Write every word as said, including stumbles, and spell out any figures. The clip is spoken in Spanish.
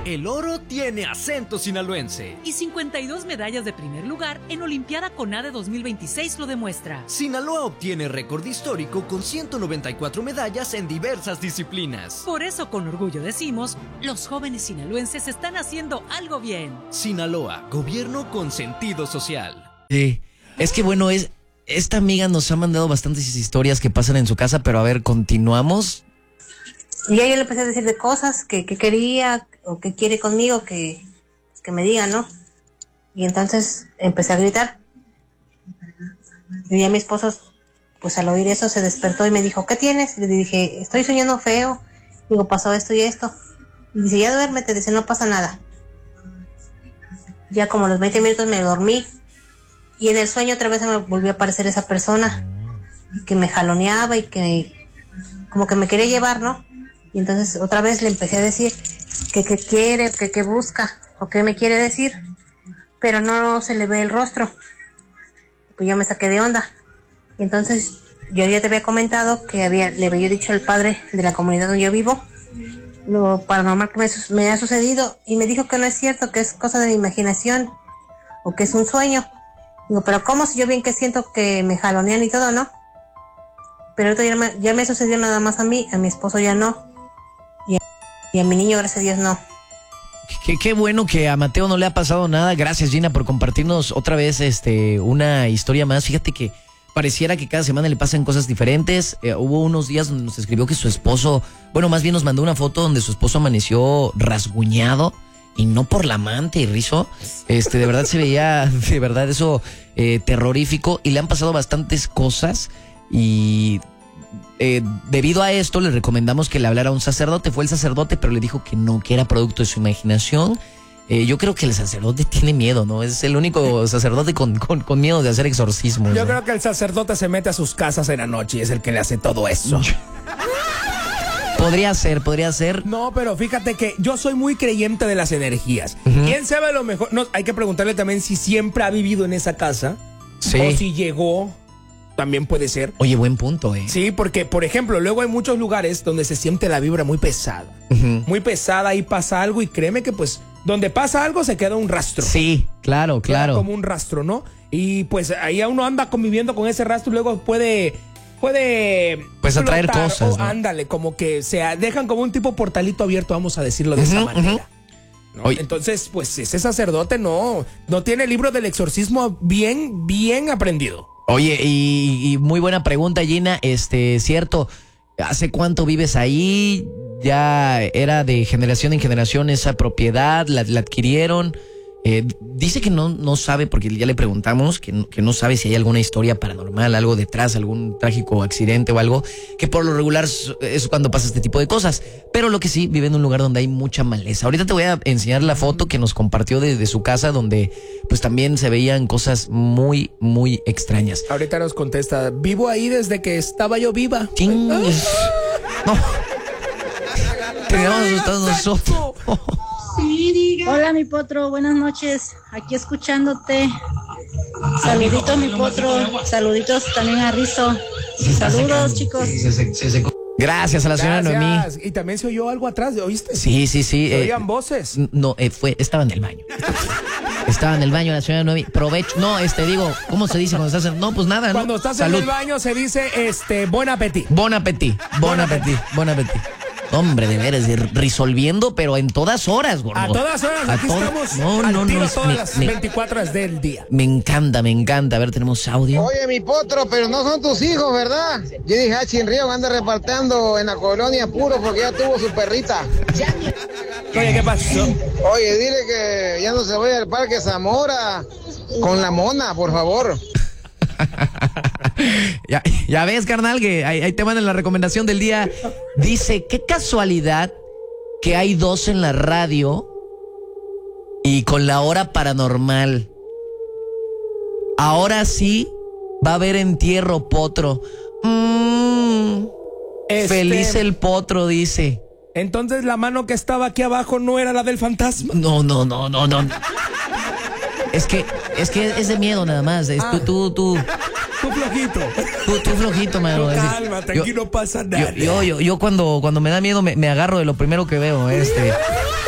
El oro tiene acento sinaloense. Y cincuenta y dos medallas de primer lugar en Olimpiada CONADE dos mil veintiséis lo demuestra. Sinaloa obtiene récord histórico con ciento noventa y cuatro medallas en diversas disciplinas. Por eso con orgullo decimos, los jóvenes sinaloenses están haciendo algo bien. Sinaloa, gobierno con sentido social. Sí, es que bueno, es esta amiga nos ha mandado bastantes historias que pasan en su casa, pero a ver, continuamos. Y ya yo le empecé a decir de cosas que, que quería o que quiere conmigo, que, que me diga, ¿no? Y entonces empecé a gritar. Y ya mi esposo, pues al oír eso, se despertó y me dijo, ¿qué tienes? Y le dije, estoy soñando feo. Digo, pasó esto y esto. Y dice, ya duérmete, dice, no pasa nada. Ya como a los veinte minutos me dormí. Y en el sueño otra vez me volvió a aparecer esa persona que me jaloneaba y que como que me quería llevar, ¿no? Y entonces otra vez le empecé a decir que qué quiere, que qué busca o qué me quiere decir, pero no se le ve el rostro. Pues yo me saqué de onda. Y entonces yo ya te había comentado que había, le había dicho al padre de la comunidad donde yo vivo lo paranormal que me, me ha sucedido, y me dijo que no es cierto, que es cosa de mi imaginación o que es un sueño. Digo, pero ¿cómo? Si yo bien que siento que me jalonean y todo, ¿no? Pero ahorita ya me, ya me sucedió nada más a mí, a mi esposo ya no. Y a, y a mi niño, gracias a Dios, no. Qué, qué bueno que a Mateo no le ha pasado nada. Gracias, Gina, por compartirnos otra vez este una historia más. Fíjate que pareciera que cada semana le pasan cosas diferentes. Eh, hubo unos días donde nos escribió que su esposo, bueno, más bien nos mandó una foto donde su esposo amaneció rasguñado. Y no por la amante y Rizo, este, de verdad se veía, de verdad eso eh, terrorífico, y le han pasado bastantes cosas, y eh, debido a esto le recomendamos que le hablara a un sacerdote. Fue el sacerdote, pero le dijo que no, que era producto de su imaginación. Eh, yo creo que el sacerdote tiene miedo, ¿no? Es el único sacerdote con, con, con miedo de hacer exorcismos. Yo ¿no? creo que el sacerdote se mete a sus casas en la noche y es el que le hace todo eso. Podría ser, podría ser. No, pero fíjate que yo soy muy creyente de las energías. Uh-huh. ¿Quién sabe lo mejor? No, hay que preguntarle también si siempre ha vivido en esa casa. Sí. O si llegó, también puede ser. Oye, buen punto, eh. Sí, porque, por ejemplo, luego hay muchos lugares donde se siente la vibra muy pesada. Uh-huh. Muy pesada, y pasa algo, y créeme que pues, donde pasa algo se queda un rastro. Sí, claro, claro. Queda como un rastro, ¿no? Y pues ahí uno anda conviviendo con ese rastro y luego puede... Puede pues atraer flotar, cosas, o, ¿no? Ándale, como que se dejan como un tipo portalito abierto, vamos a decirlo de uh-huh, esa manera. Uh-huh. ¿No? Entonces, pues ese sacerdote no, no tiene el libro del exorcismo bien, bien aprendido. Oye, y, y muy buena pregunta, Gina. Este, cierto, ¿hace cuánto vives ahí? ¿Ya era de generación en generación esa propiedad? ¿La, la adquirieron? Eh, dice que no, no sabe, porque ya le preguntamos, que no, que no sabe si hay alguna historia paranormal, algo detrás, algún trágico accidente o algo, que por lo regular es cuando pasa este tipo de cosas. Pero lo que sí, vive en un lugar donde hay mucha maleza. Ahorita te voy a enseñar la foto que nos compartió de, de su casa, donde pues también se veían cosas muy, muy extrañas. Ahorita nos contesta, vivo ahí desde que estaba yo viva. ¡Ching! No. Teníamos asustados nosotros. Hola, mi potro, buenas noches, aquí escuchándote. Saluditos, mi potro, saluditos también a Rizo. Saludos, chicos. Gracias a la señora Gracias. Noemí. Y también se oyó algo atrás, ¿oíste? Sí, sí, sí. ¿Se eh, oían voces? No, eh, fue, estaba en el baño. Estaba en el baño la señora Noemí. Provecho. No, este, digo, ¿cómo se dice cuando estás en...? No, pues nada, ¿no? Cuando estás Salud. En el baño se dice, este, bon appetit. Bon appetit, bon appetit, bon appetit. Hombre, de veras, resolviendo, pero en todas horas, gordo. A todas horas, a aquí to estamos no, al no, tiro no, todas me, las me, veinticuatro horas del día. Me encanta, me encanta. A ver, tenemos audio. Oye, mi potro, pero no son tus hijos, ¿verdad? Yo dije, ah, Chinrío anda repartiendo en la colonia puro porque ya tuvo su perrita. Oye, ¿qué pasó? Oye, dile que ya no se vaya al Parque Zamora con la mona, por favor. ya, ya ves, carnal, que ahí, ahí te mandan la recomendación del día. Dice, qué casualidad que hay dos en la radio y con la hora paranormal. Ahora sí va a haber entierro, potro. Mm, este... Feliz el potro, dice. Entonces la mano que estaba aquí abajo no era la del fantasma. No, no, no, no, no. Es que, es que es de miedo nada más. Es, ah. Tú, tú, tú. Tú flojito. Tú, tú flojito, mano. Tú calma, tranquilo, no pasa nada. Yo, yo, yo, yo cuando, cuando me da miedo me, me agarro de lo primero que veo, este.